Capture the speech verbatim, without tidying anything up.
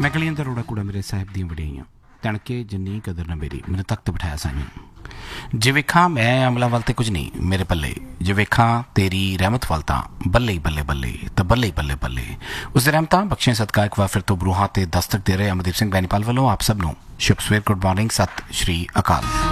मैं गलियां दा रोड़ा कूड़ा मेरे साहिब दियां वडियाइयां तणके जिन्नी कदर न मेरी मैंने तख्त बिठाया साइयां जे वेखां मैं अमला वाल ते कुछ नहीं मेरे पल्ले जे वेखां तेरी रहमत वाल तां बल्ले ही बल्ले बल्ले तो बल्ले ही बल्ले बल्ले उस रहमतां बख्शें सदका एक बार फिर तो बरूहां ते दस्तक दे रहे अमरदीप सिंह बैनीपाल वालों आप सब नूं शुभ सवेर गुड मॉर्निंग सत श्री अकाल।